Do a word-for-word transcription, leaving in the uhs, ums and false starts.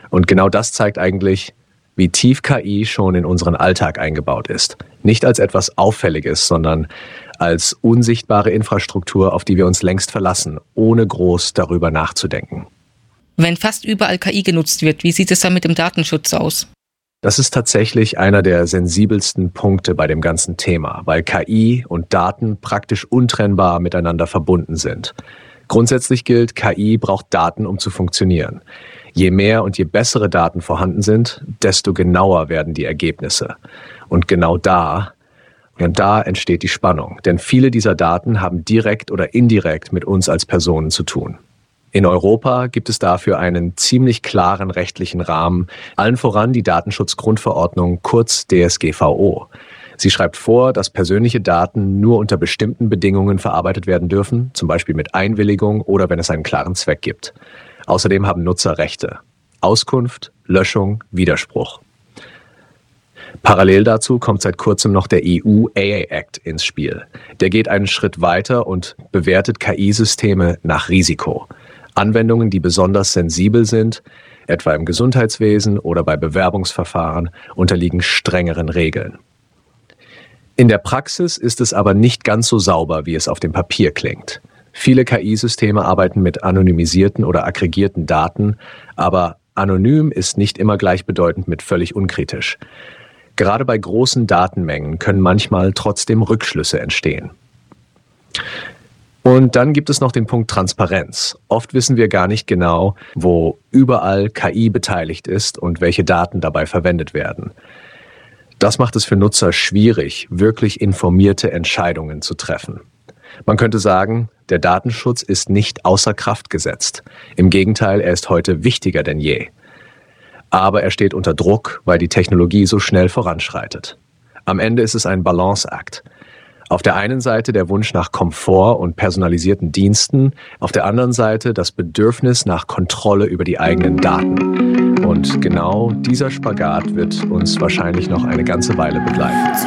Und genau das zeigt eigentlich, wie tief K I schon in unseren Alltag eingebaut ist. Nicht als etwas Auffälliges, sondern als unsichtbare Infrastruktur, auf die wir uns längst verlassen, ohne groß darüber nachzudenken. Wenn fast überall K I genutzt wird, wie sieht es dann mit dem Datenschutz aus? Das ist tatsächlich einer der sensibelsten Punkte bei dem ganzen Thema, weil K I und Daten praktisch untrennbar miteinander verbunden sind. Grundsätzlich gilt, K I braucht Daten, um zu funktionieren. Je mehr und je bessere Daten vorhanden sind, desto genauer werden die Ergebnisse. Und genau da, und da entsteht die Spannung. Denn viele dieser Daten haben direkt oder indirekt mit uns als Personen zu tun. In Europa gibt es dafür einen ziemlich klaren rechtlichen Rahmen, allen voran die Datenschutzgrundverordnung, kurz D S G V O. Sie schreibt vor, dass persönliche Daten nur unter bestimmten Bedingungen verarbeitet werden dürfen, zum Beispiel mit Einwilligung oder wenn es einen klaren Zweck gibt. Außerdem haben Nutzer Rechte: Auskunft, Löschung, Widerspruch. Parallel dazu kommt seit kurzem noch der E U A I Act ins Spiel. Der geht einen Schritt weiter und bewertet K I-Systeme nach Risiko. Anwendungen, die besonders sensibel sind, etwa im Gesundheitswesen oder bei Bewerbungsverfahren, unterliegen strengeren Regeln. In der Praxis ist es aber nicht ganz so sauber, wie es auf dem Papier klingt. Viele K I-Systeme arbeiten mit anonymisierten oder aggregierten Daten, aber anonym ist nicht immer gleichbedeutend mit völlig unkritisch. Gerade bei großen Datenmengen können manchmal trotzdem Rückschlüsse entstehen. Und dann gibt es noch den Punkt Transparenz. Oft wissen wir gar nicht genau, wo überall K I beteiligt ist und welche Daten dabei verwendet werden. Das macht es für Nutzer schwierig, wirklich informierte Entscheidungen zu treffen. Man könnte sagen, der Datenschutz ist nicht außer Kraft gesetzt. Im Gegenteil, er ist heute wichtiger denn je. Aber er steht unter Druck, weil die Technologie so schnell voranschreitet. Am Ende ist es ein Balanceakt. Auf der einen Seite der Wunsch nach Komfort und personalisierten Diensten, auf der anderen Seite das Bedürfnis nach Kontrolle über die eigenen Daten. Und genau dieser Spagat wird uns wahrscheinlich noch eine ganze Weile begleiten.